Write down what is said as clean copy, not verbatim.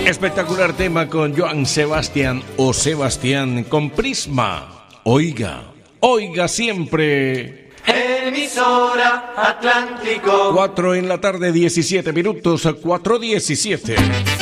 Espectacular tema con Joan Sebastián o Sebastián con Prisma. Oiga, oiga siempre. Emisora Atlántico. 4 en la tarde, 17 minutos, 4:17.